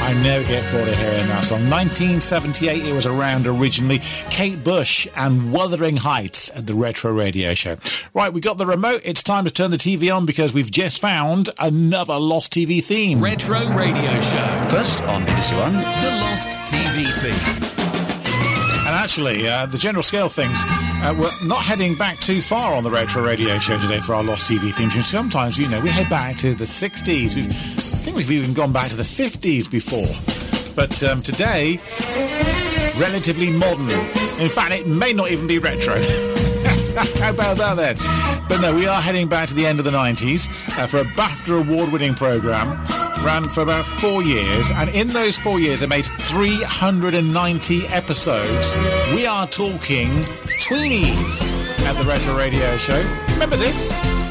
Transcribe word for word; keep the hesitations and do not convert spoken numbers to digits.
I never get bored of hearing that song. nineteen seventy-eight, it was around originally. Kate Bush and Wuthering Heights at the Retro Radio Show. Right, we got the remote. It's time to turn the T V on because we've just found another Lost T V theme. Retro Radio Show. First on B B C One, the Lost T V theme. And actually, uh, the general scale of things, uh, we're not heading back too far on the Retro Radio Show today for our Lost T V theme tune. Sometimes, you know, we head back to the sixties. We've, I think we've even gone back to the fifties before. But um, today, relatively modern. In fact, it may not even be retro. How about that then? But no, we are heading back to the end of the nineties uh, for a BAFTA award-winning programme. Ran for about four years, and in those four years, they made three hundred ninety episodes. We are talking tweenies at the Retro Radio Show. Remember this?